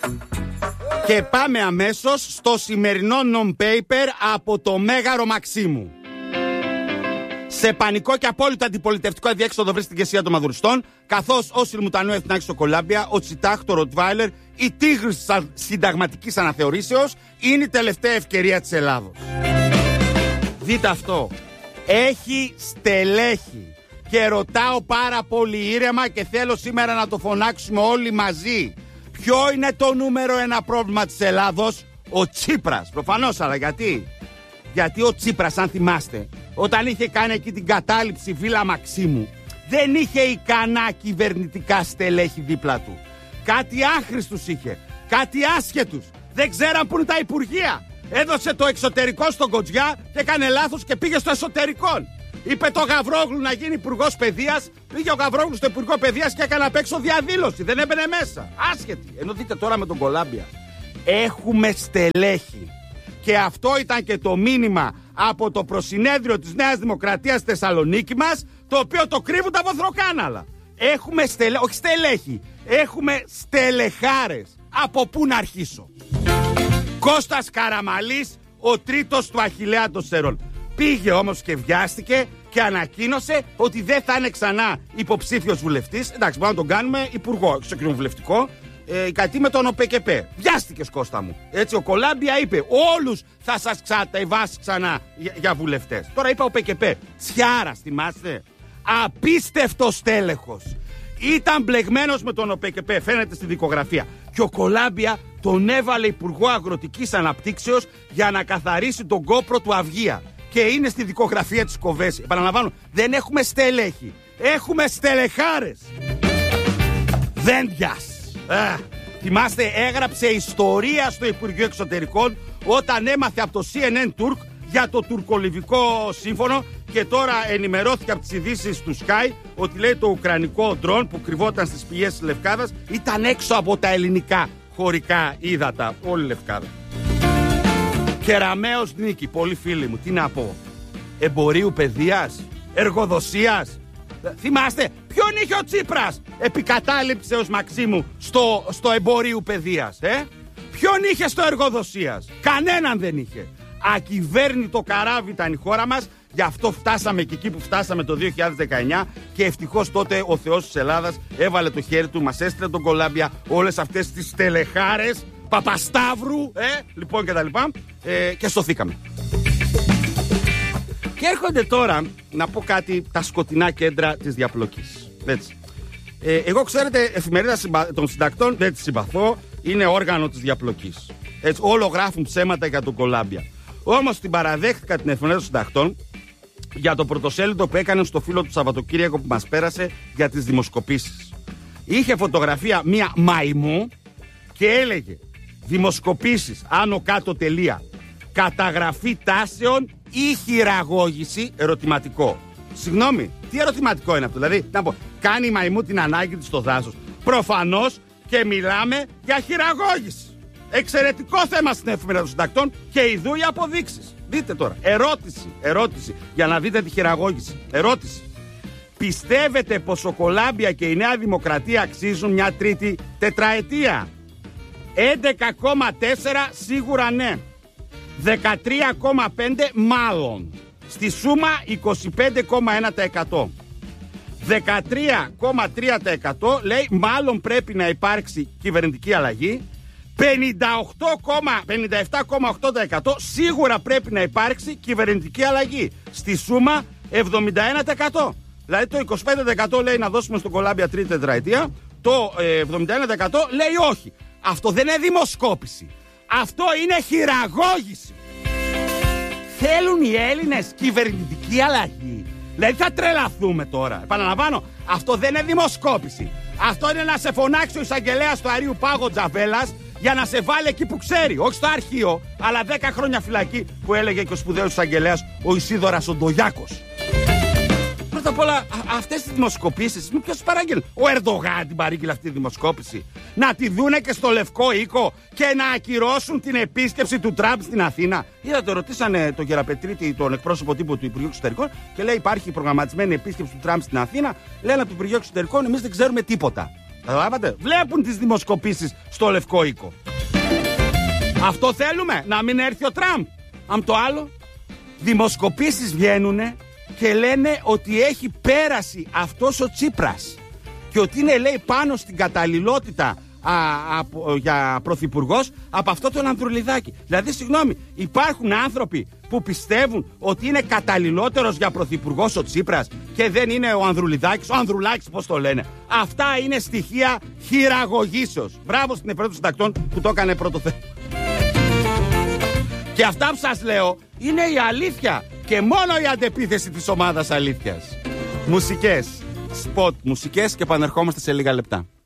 Και πάμε αμέσως στο σημερινό non-paper από το Μέγαρο Μαξίμου. Σε πανικό και απόλυτο αντιπολιτευτικό αδιέξοδο βρίσκεται η ηγεσία των Μαδουριστών, καθώς ο Σιλμουτανού Εθνάκης στο Κολάμπια, ο Τσιτάχ, το Ροτβάιλερ, η τίγρης της συνταγματικής αναθεωρήσεως είναι η τελευταία ευκαιρία της Ελλάδος. Δείτε αυτό. Έχει στελέχη. Και ρωτάω πάρα πολύ ήρεμα και θέλω σήμερα να το φωνάξουμε όλοι μαζί. Ποιο είναι το νούμερο ένα πρόβλημα της Ελλάδος? Ο Τσίπρας. Προφανώς, αλλά γιατί? Γιατί ο Τσίπρας, αν θυμάστε, όταν είχε κάνει εκεί την κατάληψη Βίλα Μαξίμου, δεν είχε ικανά κυβερνητικά στελέχη δίπλα του. Κάτι άχρηστους είχε, κάτι άσχετους. Δεν ξέραν που είναι τα υπουργεία. Έδωσε το εξωτερικό στον Κοτζιά και έκανε λάθος και πήγε στο εσωτερικό. Είπε το Γαβρόγλου να γίνει υπουργός παιδείας. Πήγε ο Γαβρόγλου στο υπουργό παιδείας και έκανε απ' έξω διαδήλωση. Δεν έμπαινε μέσα. Άσχετη. Ενώ δείτε τώρα με τον Κολάμπια. Έχουμε στελέχη. Και αυτό ήταν και το μήνυμα από το προσυνέδριο της Νέας Δημοκρατίας στη Θεσσαλονίκη μας, το οποίο το κρύβουν τα βοθροκάναλα. Έχουμε όχι στελέχη. Έχουμε στελεχάρες. Από πού να αρχίσω? Κώστας Καραμαλής, ο τρίτος του Αχιλλέα των Σέρων. Πήγε όμως και βιάστηκε και ανακοίνωσε ότι δεν θα είναι ξανά υποψήφιος βουλευτής. Εντάξει, μπορούμε να τον κάνουμε υπουργό, εξοκοινοβουλευτικό, κάτι με τον ΟΠΚΠ. Βιάστηκες, Κώστα μου. Έτσι, ο Κολάμπια είπε: όλους θα σας κατεβάσει ξανά για βουλευτές. Τώρα είπα ΟΠΚΠ. Τσιάρας, θυμάστε? Απίστευτος τέλεχος. Ήταν μπλεγμένος με τον ΟΠΚΠ, φαίνεται στη δικογραφία. Και ο Κολάμπια τον έβαλε υπουργό αγροτικής αναπτύξεως για να καθαρίσει τον κόπρο του Αυγία. Και είναι στη δικογραφία της Κοβέση. Επαναλαμβάνω, δεν έχουμε στελέχη. Έχουμε στελεχάρες. Δέντιας. Θυμάστε, έγραψε ιστορία στο Υπουργείο Εξωτερικών όταν έμαθε από το CNN Turk για το τουρκολιβικό σύμφωνο και τώρα ενημερώθηκε από τις ειδήσεις του Sky ότι λέει το ουκρανικό ντρόν που κρυβόταν στις πηγές της Λευκάδας ήταν έξω από τα ελληνικά χωρικά ύδατα. Όλη η Λευκάδα. Κεραμέως νίκη, πολλοί φίλοι μου, τι να πω? Εμπορίου παιδείας, εργοδοσίας. Θυμάστε, ποιον είχε ο Τσίπρας επικατάληψε ως Μαξίμου στο εμπορίου παιδείας, Ποιον είχε στο εργοδοσίας? Κανέναν δεν είχε. Ακυβέρνητο καράβι ήταν η χώρα μας. Γι' αυτό φτάσαμε και εκεί που φτάσαμε το 2019 και ευτυχώς τότε ο Θεός της Ελλάδας έβαλε το χέρι του, μας έστειλε τον Κολάμπια, όλες αυτές τις τελεχάρες Παπασταύρου, λοιπόν και τα λοιπά, και σωθήκαμε. Και έρχονται τώρα, να πω κάτι, τα σκοτεινά κέντρα της διαπλοκής. Έτσι. Εγώ, ξέρετε, εφημερίδα των συντακτών δεν τη συμπαθώ, είναι όργανο της διαπλοκής. Έτσι, όλο γράφουν ψέματα για τον Κολάμπια. Όμως την παραδέχτηκα την εφημερίδα των συντακτών για το πρωτοσέλιδο που έκανε στο φίλο του Σαββατοκύριακο που μας πέρασε για τις δημοσκοπήσεις. Είχε φωτογραφία μία μαϊμού και έλεγε δημοσκοπήσεις, άνω κάτω τελεία, καταγραφή τάσεων ή χειραγώγηση, ερωτηματικό. Συγγνώμη, τι ερωτηματικό είναι αυτό? Δηλαδή, να πω, κάνει η μαϊμού την ανάγκη της στο δάσος? Προφανώς και μιλάμε για χειραγώγηση. Εξαιρετικό θέμα στην εφημερίδα των συντακτών και ειδού οι αποδείξεις. Δείτε τώρα, ερώτηση, για να δείτε τη χειραγώγηση. Ερώτηση. Πιστεύετε πως ο Κολάμπια και η Νέα Δημοκρατία αξίζουν μια τρίτη τετραετία? 11,4 σίγουρα ναι. 13,5 μάλλον. Στη σούμα 25,1%. 13,3% λέει μάλλον πρέπει να υπάρξει κυβερνητική αλλαγή. 57,8% σίγουρα πρέπει να υπάρξει κυβερνητική αλλαγή. Στη σούμα 71%. Δηλαδή το 25% λέει να δώσουμε στον Κολάμπια τρίτη τετραετία, το 71% λέει όχι. Αυτό δεν είναι δημοσκόπηση. Αυτό είναι χειραγώγηση. Θέλουν οι Έλληνες κυβερνητική αλλαγή? Δηλαδή θα τρελαθούμε τώρα. Επαναλαμβάνω, αυτό δεν είναι δημοσκόπηση. Αυτό είναι να σε φωνάξει ο εισαγγελέας του Αρείου Πάγο Τζαβέλας για να σε βάλει εκεί που ξέρει. Όχι στο αρχείο, αλλά 10 χρόνια φυλακή που έλεγε και ο σπουδαίος εισαγγελέας ο Ισίδωρας ο Ντογιάκος. Πρώτα απ' όλα, αυτές τις δημοσκοπήσεις, ποιος τις παράγγειλε? Ο Ερντογάν την παρήγγειλε αυτή τη δημοσκόπηση. Να τη δούνε και στο Λευκό Οίκο και να ακυρώσουν την επίσκεψη του Τραμπ στην Αθήνα. Είδατε, ρωτήσανε τον Γεραπετρίτη, τον εκπρόσωπο τύπου του Υπουργείου Εξωτερικών, και λέει: υπάρχει προγραμματισμένη επίσκεψη του Τραμπ στην Αθήνα. Λένε από το Υπουργείο Εξωτερικών: εμείς δεν ξέρουμε τίποτα. Καταλάβατε. Βλέπουν τις δημοσκοπήσεις στο Λευκό Οίκο. Αυτό θέλουμε, να μην έρθει ο Τραμπ. Αν το άλλο, δημοσκοπήσεις βγαίνουνε και λένε ότι έχει πέρασει αυτός ο Τσίπρας και ότι είναι, λέει, πάνω στην καταλληλότητα για πρωθυπουργός από αυτό τον Ανδρουλιδάκη. Δηλαδή, συγγνώμη, υπάρχουν άνθρωποι που πιστεύουν ότι είναι καταλληλότερος για πρωθυπουργός ο Τσίπρας και δεν είναι ο Ανδρουλιδάκης, ο Ανδρουλάκης, πώς το λένε. Αυτά είναι στοιχεία χειραγωγήσεως. Μπράβο στην Εφραία των Συντακτών που το έκανε πρώτο θέμα. Και αυτά που σας λέω είναι η αλήθεια και μόνο η αντεπίθεση της ομάδας αλήθειας. Μουσικές, σποτ μουσικές και επανερχόμαστε σε λίγα λεπτά.